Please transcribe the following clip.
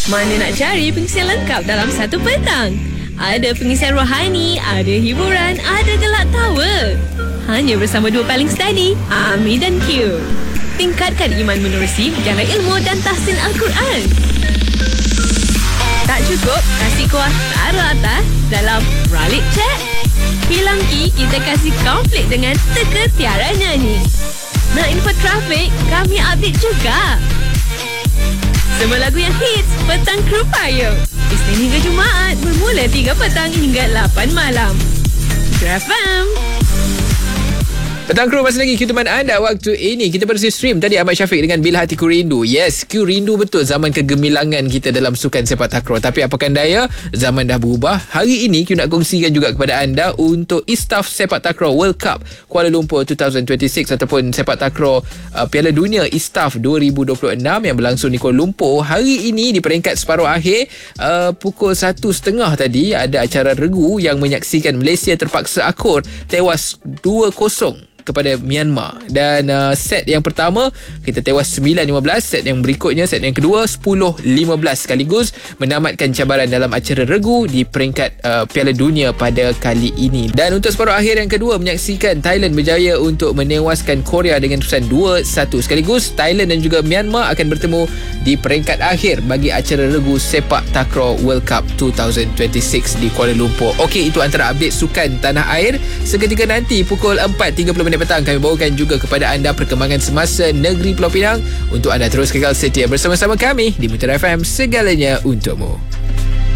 Mana nak cari pengisian lengkap dalam satu petang? Ada pengisian rohani, ada hiburan, ada gelak tawa. Hanya bersama dua paling steady, Ami dan Q. Tingkatkan iman menerusi jalan ilmu dan tahsin Al-Quran. Tak cukup, kasih kuah taruh atas dalam Ralik Chat. Hilang kita kasih konflik dengan teka tiara nyanyi. Nak info trafik, kami update juga. Semua lagu yang hits, Petang Kru Payung. Isnin hingga Jumaat, bermula 3 petang hingga 8 malam. FM. Petang Kru masih lagi kita anda waktu ini. Kita bersih stream tadi Ahmad Syafiq dengan Bila Hatiku Rindu. Yes, Q rindu betul zaman kegemilangan kita dalam sukan sepak takraw. Tapi apakan daya, zaman dah berubah. Hari ini Q nak kongsikan juga kepada anda untuk Istaf Sepak Takraw World Cup Kuala Lumpur 2026 ataupun Sepak Takraw Piala Dunia Istaf 2026 yang berlangsung di Kuala Lumpur. Hari ini di peringkat separuh akhir pukul 1.30 tadi ada acara regu yang menyaksikan Malaysia terpaksa akur tewas 2-0 kepada Myanmar. Dan set yang pertama kita tewas 9-15, set yang berikutnya, set yang kedua 10-15, sekaligus menamatkan cabaran dalam acara regu di peringkat Piala Dunia pada kali ini. Dan untuk separuh akhir yang kedua menyaksikan Thailand berjaya untuk menewaskan Korea dengan terusan 2-1, sekaligus Thailand dan juga Myanmar akan bertemu di peringkat akhir bagi acara regu Sepak Takraw World Cup 2026 di Kuala Lumpur. Okey, itu antara update sukan tanah air. Seketika nanti pukul 4.30 petang kami bawakan juga kepada anda perkembangan semasa negeri Pulau Pinang untuk anda terus kekal setia bersama-sama kami di Mutiara FM, segalanya untukmu.